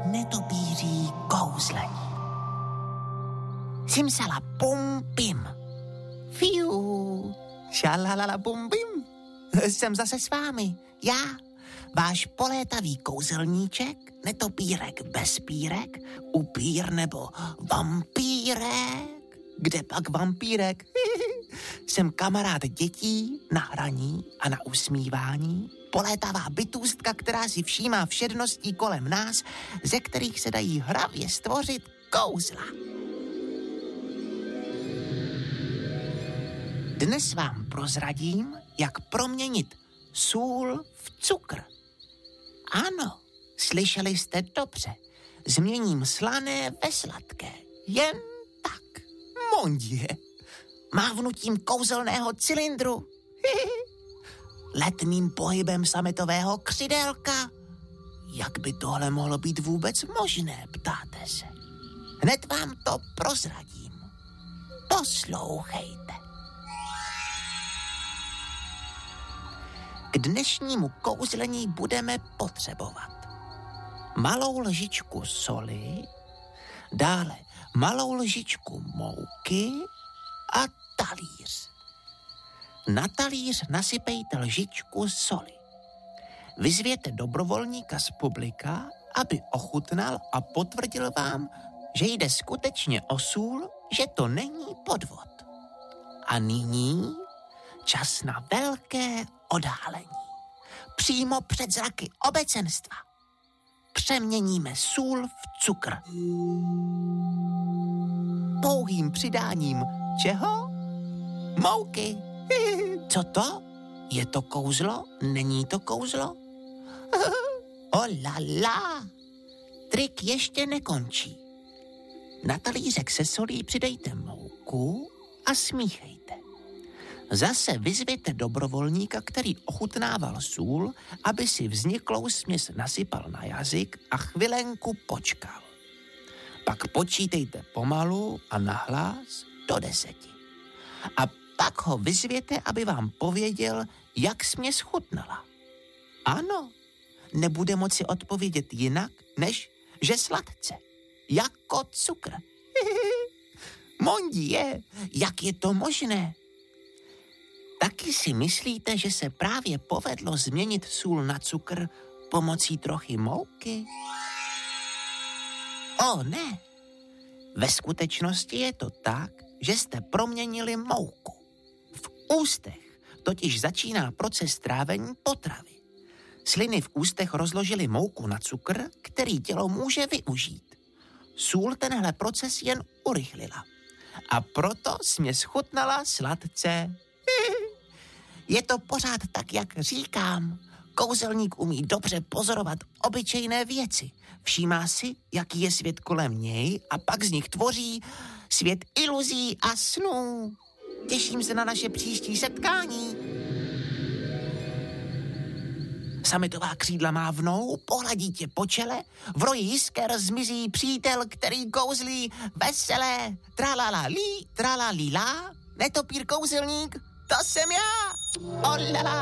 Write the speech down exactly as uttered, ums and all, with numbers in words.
netopíří kouzlení. Simsala pum pim. Fiu. Šalalala bum bim. Jsem zase s vámi. Já, váš polétavý kouzelníček, netopírek bez pírek, upír nebo vampírek. Kde pak vampírek? Jsem kamarád dětí na hraní a na usmívání, polétavá bytůstka, která si všímá všedností kolem nás, ze kterých se dají hravě stvořit kouzla. Dnes vám prozradím, jak proměnit sůl v cukr. Ano, slyšeli jste dobře. Změním slané ve sladké. Jen tak. Mondě. Mávnutím kouzelného cylindru. Letným pohybem sametového křidélka. Jak by tohle mohlo být vůbec možné, ptáte se? Hned vám to prozradím. Poslouchejte. K dnešnímu kouzlení budeme potřebovat malou lžičku soli, dále malou lžičku mouky a talíř. Na talíř nasypejte lžičku soli. Vyzvěte dobrovolníka z publika, aby ochutnal a potvrdil vám, že jde skutečně o sůl, že to není podvod. A nyní čas na velké odhalení. Přímo před zraky obecenstva. Přeměníme sůl v cukr. Pouhým přidáním čeho? Mouky. Co to? Je to kouzlo? Není to kouzlo? Oh la la. Trik ještě nekončí. Na talířek se solí přidejte mouku a smíchejte. Zase vyzvěte dobrovolníka, který ochutnával sůl, aby si vzniklou směs nasypal na jazyk a chvilenku počkal. Pak počítejte pomalu a nahlas do deseti. A pak ho vyzvěte, aby vám pověděl, jak směs chutnala. Ano, nebude moci odpovědět jinak, než že sladce, jako cukr. Mondí je, jak je to možné? Taky si myslíte, že se právě povedlo změnit sůl na cukr pomocí trochy mouky? O ne, ve skutečnosti je to tak, že jste proměnili mouku. V ústech totiž začíná proces trávení potravy. Sliny v ústech rozložily mouku na cukr, který tělo může využít. Sůl tenhle proces jen urychlila. A proto směs chutnala sladce. Je to pořád tak, jak říkám. Kouzelník umí dobře pozorovat obyčejné věci. Všímá si, jaký je svět kolem něj a pak z nich tvoří svět iluzí a snů. Těším se na naše příští setkání. Sametová křídla mávnou, pohladí tě po čele, v roji jisker zmizí přítel, který kouzlí veselé. Tralalali, tralalila, netopír kouzelník, to jsem já. Olala.